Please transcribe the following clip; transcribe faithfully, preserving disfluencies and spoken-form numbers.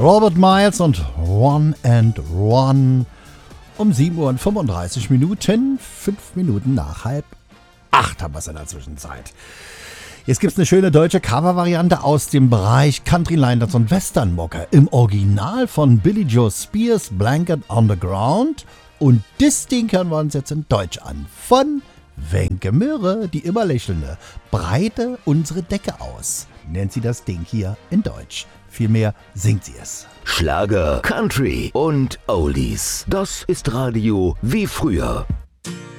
Robert Miles und One and One um sieben Uhr und fünfunddreißig Minuten, fünf Minuten nach halb acht haben wir es in der Zwischenzeit. Jetzt gibt es eine schöne deutsche Covervariante aus dem Bereich Country Liners und Western Mucke im Original von Billy Joe Spears, Blanket on the Ground, und das Ding hören wir uns jetzt in Deutsch an von Wenke Möhre, die immer lächelnde, breite unsere Decke aus, nennt sie das Ding hier in Deutsch. Vielmehr singt sie es. Schlager, Country und Oldies. Das ist Radio wie früher.